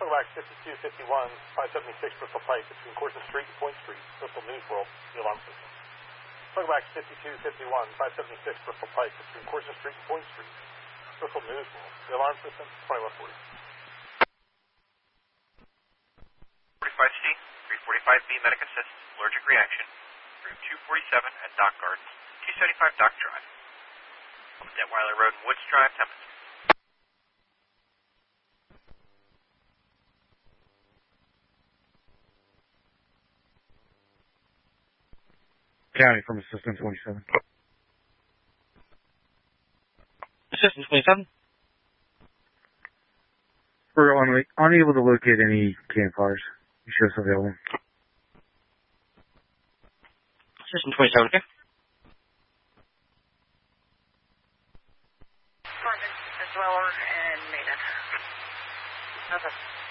Wax 5251, 576 Bristol Pike between Corson Street and Point Street, Bristol News World, the alarm system. Wax 5251, 576 Bristol Pike between Corson Street and Point Street, Bristol News World, the alarm system, 2140. 45C, 345B Medic Assist, allergic reaction, room 247 at Dock Gardens, 275 Dock Drive. Detweiler Road and Woods Drive, Temple. County from Assistant 27. Assistant 27? We're unable to locate any campfires. You show us available. Assistant 27, okay? Department as well and Maida. Okay.